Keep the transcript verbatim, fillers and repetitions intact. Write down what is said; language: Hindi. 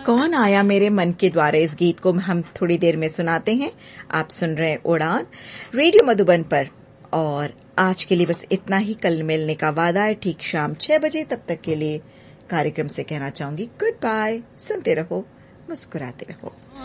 कौन आया मेरे मन के द्वारे, इस गीत को हम थोड़ी देर में सुनाते हैं। आप सुन रहे हैं उड़ान रेडियो मधुबन पर, और आज के लिए बस इतना ही। कल मिलने का वादा है ठीक शाम छह बजे। तब तक के लिए कार्यक्रम से कहना चाहूंगी गुड बाय। सुनते रहो, मुस्कुराते रहो।